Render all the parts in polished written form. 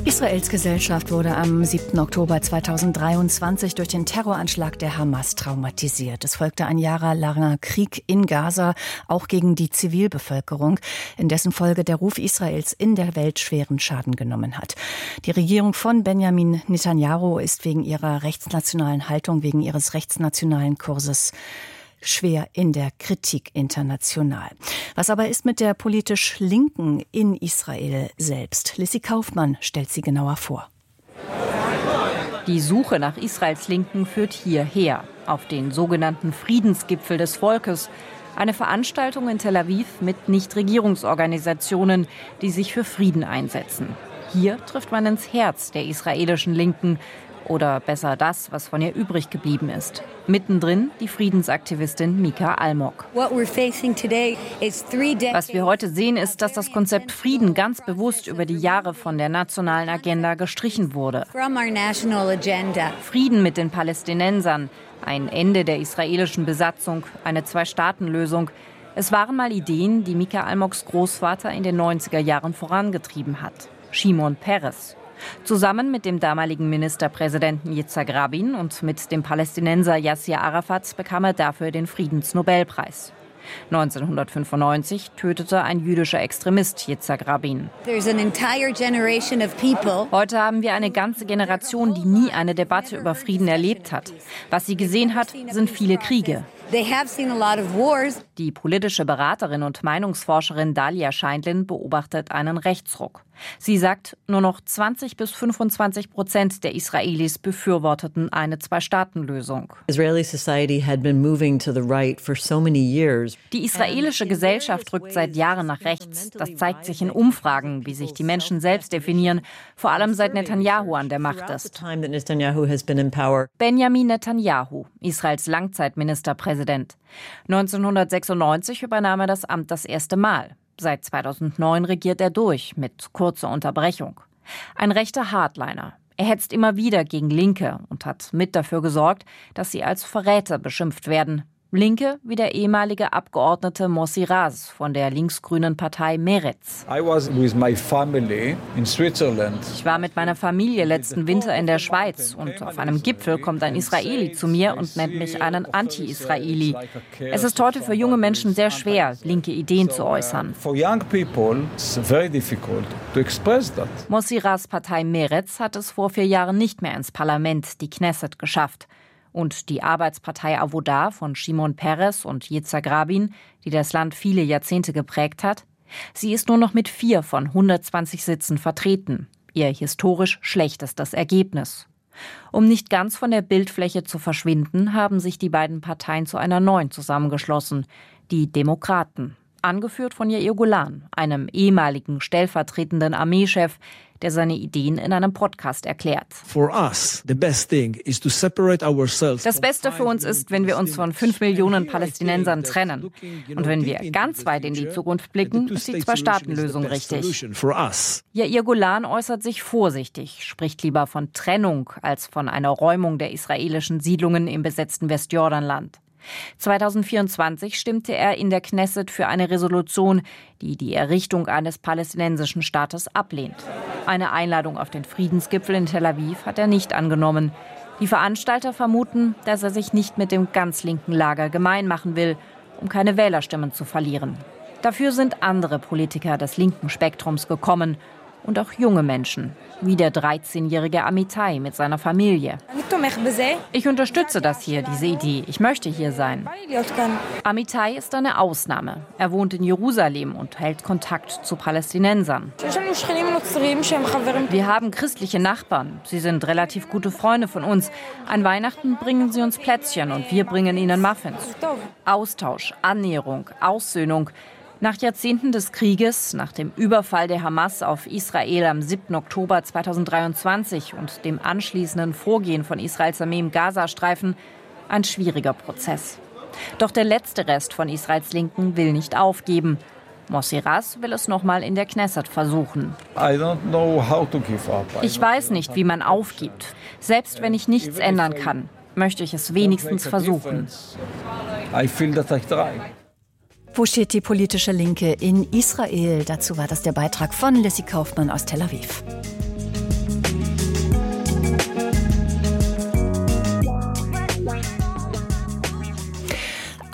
Israels Gesellschaft wurde am 7. Oktober 2023 durch den Terroranschlag der Hamas traumatisiert. Es folgte ein jahrelanger Krieg in Gaza, auch gegen die Zivilbevölkerung, in dessen Folge der Ruf Israels in der Welt schweren Schaden genommen hat. Die Regierung von Benjamin Netanyahu ist wegen ihrer rechtsnationalen Haltung, wegen ihres rechtsnationalen Kurses schwer in der Kritik international. Was aber ist mit der politisch Linken in Israel selbst? Lissy Kaufmann stellt sie genauer vor. Die Suche nach Israels Linken führt hierher, auf den sogenannten Friedensgipfel des Volkes. Eine Veranstaltung in Tel Aviv mit Nichtregierungsorganisationen, die sich für Frieden einsetzen. Hier trifft man ins Herz der israelischen Linken. Oder besser das, was von ihr übrig geblieben ist. Mittendrin die Friedensaktivistin Mika Almog. Was wir heute sehen, ist, dass das Konzept Frieden ganz bewusst über die Jahre von der nationalen Agenda gestrichen wurde. Frieden mit den Palästinensern, ein Ende der israelischen Besatzung, eine Zwei-Staaten-Lösung. Es waren mal Ideen, die Mika Almogs Großvater in den 90er Jahren vorangetrieben hat. Shimon Peres. Zusammen mit dem damaligen Ministerpräsidenten Yitzhak Rabin und mit dem Palästinenser Yasser Arafat bekam er dafür den Friedensnobelpreis. 1995 tötete ein jüdischer Extremist Yitzhak Rabin. Heute haben wir eine ganze Generation, die nie eine Debatte über Frieden erlebt hat. Was sie gesehen hat, sind viele Kriege. Die politische Beraterin und Meinungsforscherin Dalia Scheindlin beobachtet einen Rechtsruck. Sie sagt, nur noch 20-25% der Israelis befürworteten eine Zwei-Staaten-Lösung. Die israelische Gesellschaft rückt seit Jahren nach rechts. Das zeigt sich in Umfragen, wie sich die Menschen selbst definieren, vor allem seit Netanyahu an der Macht ist. Benjamin Netanyahu, Israels Langzeitministerpräsident. 1996 übernahm er das Amt das erste Mal. Seit 2009 regiert er durch, mit kurzer Unterbrechung. Ein rechter Hardliner. Er hetzt immer wieder gegen Linke und hat mit dafür gesorgt, dass sie als Verräter beschimpft werden. Linke wie der ehemalige Abgeordnete Mossi Raz von der linksgrünen Partei Meretz. Ich war mit meiner Familie letzten Winter in der Schweiz und auf einem Gipfel kommt ein Israeli zu mir und nennt mich einen Anti-Israeli. Es ist heute für junge Menschen sehr schwer, linke Ideen zu äußern. Mossi Raz Partei Meretz hat es vor 4 Jahren nicht mehr ins Parlament, die Knesset, geschafft. Und die Arbeitspartei Avoda von Shimon Peres und Yitzhak Rabin, die das Land viele Jahrzehnte geprägt hat, sie ist nur noch mit 4 von 120 Sitzen vertreten. Ihr historisch schlechtestes Ergebnis. Um nicht ganz von der Bildfläche zu verschwinden, haben sich die beiden Parteien zu einer neuen zusammengeschlossen, die Demokraten. Angeführt von Yair Golan, einem ehemaligen stellvertretenden Armeechef, der seine Ideen in einem Podcast erklärt. Das Beste für uns ist, wenn wir uns von 5 Millionen Palästinensern trennen. Und wenn wir ganz weit in die Zukunft blicken, ist die Zwei-Staaten-Lösung richtig. Yair Golan äußert sich vorsichtig, spricht lieber von Trennung als von einer Räumung der israelischen Siedlungen im besetzten Westjordanland. 2024 stimmte er in der Knesset für eine Resolution, die die Errichtung eines palästinensischen Staates ablehnt. Eine Einladung auf den Friedensgipfel in Tel Aviv hat er nicht angenommen. Die Veranstalter vermuten, dass er sich nicht mit dem ganz linken Lager gemein machen will, um keine Wählerstimmen zu verlieren. Dafür sind andere Politiker des linken Spektrums gekommen und auch junge Menschen, wie der 13-jährige Amitai mit seiner Familie. Ich unterstütze das hier, diese Idee. Ich möchte hier sein. Amitai ist eine Ausnahme. Er wohnt in Jerusalem und hält Kontakt zu Palästinensern. Wir haben christliche Nachbarn. Sie sind relativ gute Freunde von uns. An Weihnachten bringen sie uns Plätzchen und wir bringen ihnen Muffins. Austausch, Annäherung, Aussöhnung. Nach Jahrzehnten des Krieges, nach dem Überfall der Hamas auf Israel am 7. Oktober 2023 und dem anschließenden Vorgehen von Israels Armee im Gazastreifen, ein schwieriger Prozess. Doch der letzte Rest von Israels Linken will nicht aufgeben. Mossi Raz will es nochmal in der Knesset versuchen. Ich weiß nicht, wie man aufgibt. Selbst wenn ich nichts ändern kann, möchte ich es wenigstens versuchen. Wo steht die politische Linke in Israel? Dazu war das der Beitrag von Lissy Kaufmann aus Tel Aviv.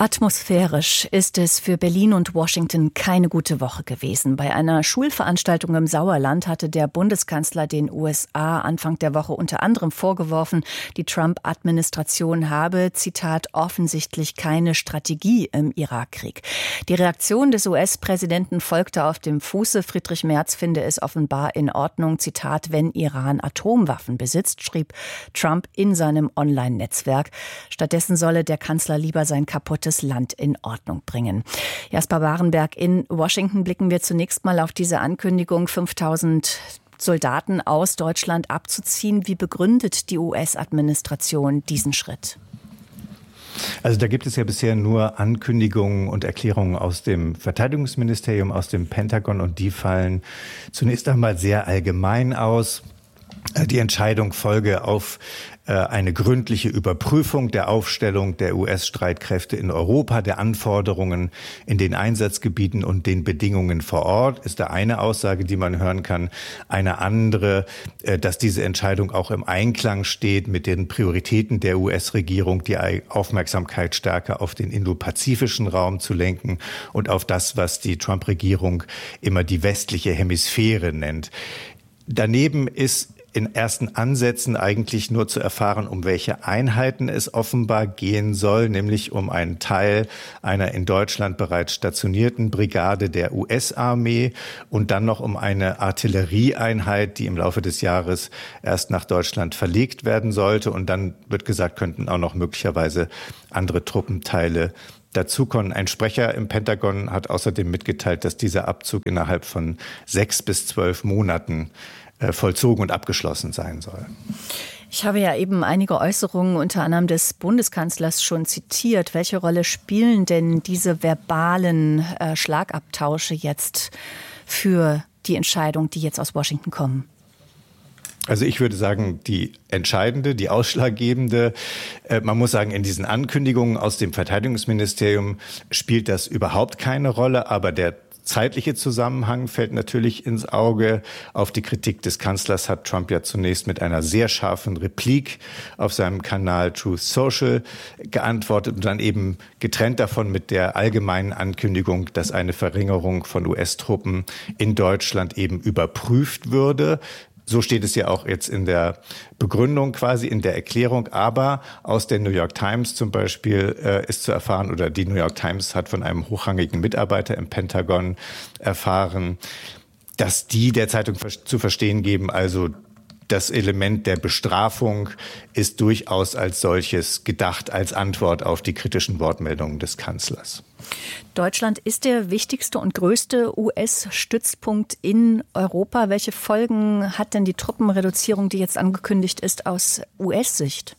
Atmosphärisch ist es für Berlin und Washington keine gute Woche gewesen. Bei einer Schulveranstaltung im Sauerland hatte der Bundeskanzler den USA Anfang der Woche unter anderem vorgeworfen, die Trump-Administration habe, Zitat, offensichtlich keine Strategie im Irakkrieg. Die Reaktion des US-Präsidenten folgte auf dem Fuße. Friedrich Merz finde es offenbar in Ordnung, Zitat, wenn Iran Atomwaffen besitzt, schrieb Trump in seinem Online-Netzwerk. Stattdessen solle der Kanzler lieber sein kaputtes Land in Ordnung bringen. Jasper Barenberg, in Washington blicken wir zunächst mal auf diese Ankündigung, 5000 Soldaten aus Deutschland abzuziehen. Wie begründet die US-Administration diesen Schritt? Also da gibt es ja bisher nur Ankündigungen und Erklärungen aus dem Verteidigungsministerium, aus dem Pentagon, und die fallen zunächst einmal sehr allgemein aus. Die Entscheidung folge auf eine gründliche Überprüfung der Aufstellung der US-Streitkräfte in Europa, der Anforderungen in den Einsatzgebieten und den Bedingungen vor Ort, ist da eine Aussage, die man hören kann. Eine andere, dass diese Entscheidung auch im Einklang steht mit den Prioritäten der US-Regierung, die Aufmerksamkeit stärker auf den indopazifischen Raum zu lenken und auf das, was die Trump-Regierung immer die westliche Hemisphäre nennt. Daneben ist in ersten Ansätzen eigentlich nur zu erfahren, um welche Einheiten es offenbar gehen soll, nämlich um einen Teil einer in Deutschland bereits stationierten Brigade der US-Armee und dann noch um eine Artillerieeinheit, die im Laufe des Jahres erst nach Deutschland verlegt werden sollte. Und dann wird gesagt, könnten auch noch möglicherweise andere Truppenteile dazukommen. Ein Sprecher im Pentagon hat außerdem mitgeteilt, dass dieser Abzug innerhalb von 6 bis 12 Monaten vollzogen und abgeschlossen sein soll. Ich habe ja eben einige Äußerungen unter anderem des Bundeskanzlers schon zitiert. Welche Rolle spielen denn diese verbalen Schlagabtausche jetzt für die Entscheidung, die jetzt aus Washington kommen? Also ich würde sagen, die entscheidende, die ausschlaggebende, man muss sagen, in diesen Ankündigungen aus dem Verteidigungsministerium spielt das überhaupt keine Rolle, aber der zeitliche Zusammenhang fällt natürlich ins Auge. Auf die Kritik des Kanzlers hat Trump ja zunächst mit einer sehr scharfen Replik auf seinem Kanal Truth Social geantwortet und dann eben getrennt davon mit der allgemeinen Ankündigung, dass eine Verringerung von US-Truppen in Deutschland eben überprüft würde. So steht es ja auch jetzt in der Begründung quasi, in der Erklärung. Aber aus der New York Times zum Beispiel ist zu erfahren, oder die New York Times hat von einem hochrangigen Mitarbeiter im Pentagon erfahren, dass die der Zeitung zu verstehen geben, also das Element der Bestrafung ist durchaus als solches gedacht, als Antwort auf die kritischen Wortmeldungen des Kanzlers. Deutschland ist der wichtigste und größte US-Stützpunkt in Europa. Welche Folgen hat denn die Truppenreduzierung, die jetzt angekündigt ist, aus US-Sicht?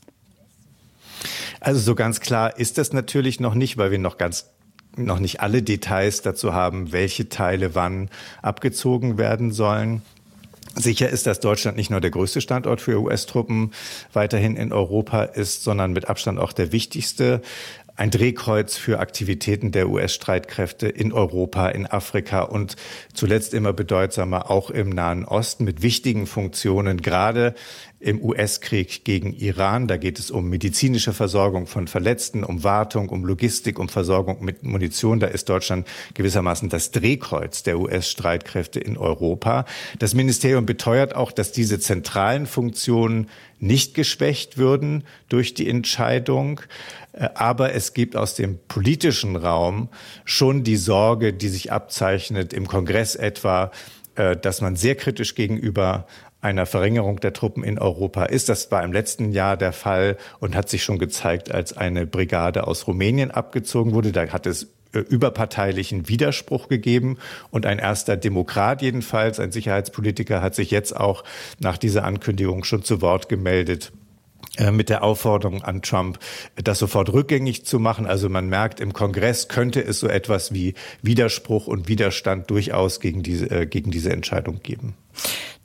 Also so ganz klar ist das natürlich noch nicht, weil wir noch nicht alle Details dazu haben, welche Teile wann abgezogen werden sollen. Sicher ist, dass Deutschland nicht nur der größte Standort für US-Truppen weiterhin in Europa ist, sondern mit Abstand auch der wichtigste. Ein Drehkreuz für Aktivitäten der US-Streitkräfte in Europa, in Afrika und zuletzt immer bedeutsamer auch im Nahen Osten mit wichtigen Funktionen, gerade im US-Krieg gegen Iran. Da geht es um medizinische Versorgung von Verletzten, um Wartung, um Logistik, um Versorgung mit Munition. Da ist Deutschland gewissermaßen das Drehkreuz der US-Streitkräfte in Europa. Das Ministerium beteuert auch, dass diese zentralen Funktionen nicht geschwächt würden durch die Entscheidung. Aber es gibt aus dem politischen Raum schon die Sorge, die sich abzeichnet, im Kongress etwa, dass man sehr kritisch gegenüber einer Verringerung der Truppen in Europa ist. Das war im letzten Jahr der Fall und hat sich schon gezeigt, als eine Brigade aus Rumänien abgezogen wurde. Da hat es überparteilichen Widerspruch gegeben und ein erster Demokrat jedenfalls, ein Sicherheitspolitiker, hat sich jetzt auch nach dieser Ankündigung schon zu Wort gemeldet mit der Aufforderung an Trump, das sofort rückgängig zu machen. Also man merkt, im Kongress könnte es so etwas wie Widerspruch und Widerstand durchaus gegen diese Entscheidung geben.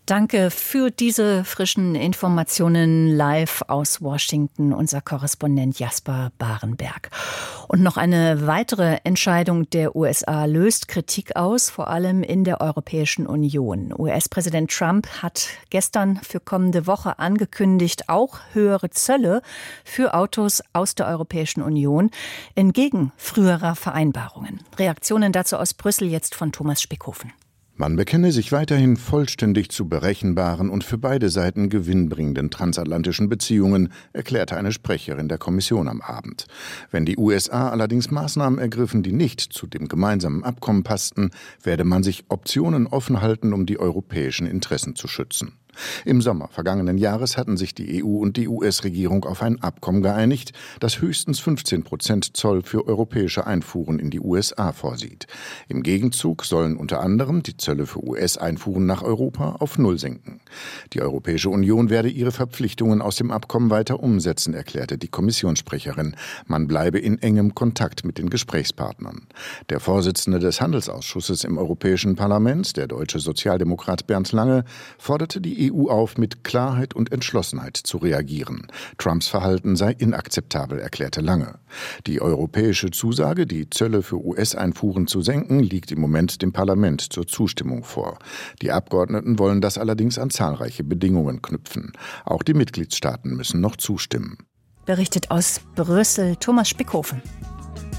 Danke für diese frischen Informationen live aus Washington, unser Korrespondent Jasper Barenberg. Und noch eine weitere Entscheidung der USA löst Kritik aus, vor allem in der Europäischen Union. US-Präsident Trump hat gestern für kommende Woche angekündigt, auch höhere Zölle für Autos aus der Europäischen Union entgegen früherer Vereinbarungen. Reaktionen dazu aus Brüssel jetzt von Thomas Spickhofen. Man bekenne sich weiterhin vollständig zu berechenbaren und für beide Seiten gewinnbringenden transatlantischen Beziehungen, erklärte eine Sprecherin der Kommission am Abend. Wenn die USA allerdings Maßnahmen ergriffen, die nicht zu dem gemeinsamen Abkommen passten, werde man sich Optionen offen halten, um die europäischen Interessen zu schützen. Im Sommer vergangenen Jahres hatten sich die EU und die US-Regierung auf ein Abkommen geeinigt, das höchstens 15% Zoll für europäische Einfuhren in die USA vorsieht. Im Gegenzug sollen unter anderem die Zölle für US-Einfuhren nach Europa auf Null sinken. Die Europäische Union werde ihre Verpflichtungen aus dem Abkommen weiter umsetzen, erklärte die Kommissionssprecherin. Man bleibe in engem Kontakt mit den Gesprächspartnern. Der Vorsitzende des Handelsausschusses im Europäischen Parlament, der deutsche Sozialdemokrat Bernd Lange, forderte die EU auf, mit Klarheit und Entschlossenheit zu reagieren. Trumps Verhalten sei inakzeptabel, erklärte Lange. Die europäische Zusage, die Zölle für US-Einfuhren zu senken, liegt im Moment dem Parlament zur Zustimmung vor. Die Abgeordneten wollen das allerdings an zahlreiche Bedingungen knüpfen. Auch die Mitgliedstaaten müssen noch zustimmen. Berichtet aus Brüssel Thomas Spickhofen.